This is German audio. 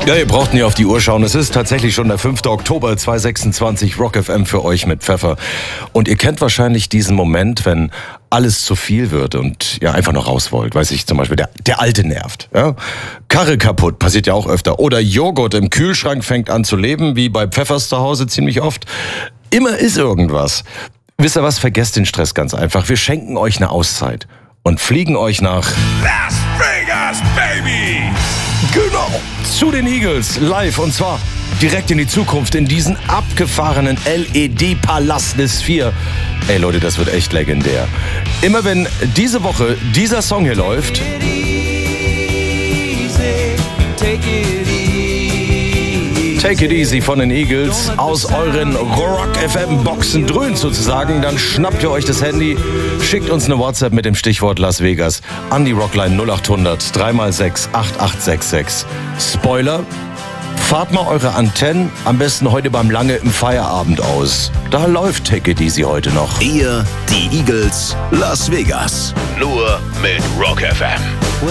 Ja, ihr braucht nie auf die Uhr schauen. Es ist tatsächlich schon der 5. Oktober 2026, Rock FM für euch mit Pfeffer. Und ihr kennt wahrscheinlich diesen Moment, wenn alles zu viel wird und ihr einfach noch raus wollt. Weiß ich, zum Beispiel der Alte nervt. Ja? Karre kaputt, passiert ja auch öfter. Oder Joghurt im Kühlschrank fängt an zu leben, wie bei Pfeffers zu Hause ziemlich oft. Immer ist irgendwas. Wisst ihr was, vergesst den Stress ganz einfach. Wir schenken euch eine Auszeit und fliegen euch nach Las Vegas, baby! Genau, zu den Eagles, live, und zwar direkt in die Zukunft, in diesen abgefahrenen LED-Palast des 4. Ey Leute, das wird echt legendär. Immer wenn diese Woche dieser Song hier läuft, Take It Easy von den Eagles, aus euren Rock FM Boxen dröhnt sozusagen, dann schnappt ihr euch das Handy, schickt uns eine WhatsApp mit dem Stichwort Las Vegas an die Rockline 0800 3x6 8866. Spoiler, fahrt mal eure Antennen am besten heute beim Lange im Feierabend aus. Da läuft Take It Easy heute noch. Ihr, die Eagles, Las Vegas. Nur mit Rock FM.